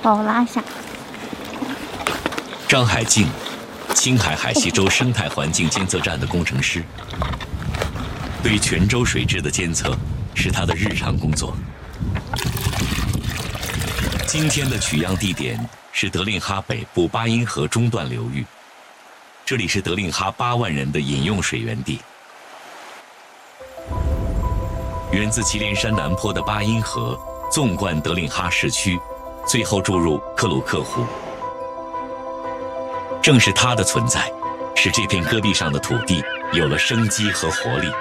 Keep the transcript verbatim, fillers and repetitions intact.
把我拉下。 张海静，青海海西州生态环境监测站的工程师，对泉州水质的监测是他的日常工作。今天的取样地点是德令哈北部巴音河中段流域，这里是德令哈八万人的饮用水源地。源自祁连山南坡的巴音河纵贯德令哈市区，最后注入克鲁克湖。正是它的存在，使这片戈壁上的土地有了生机和活力。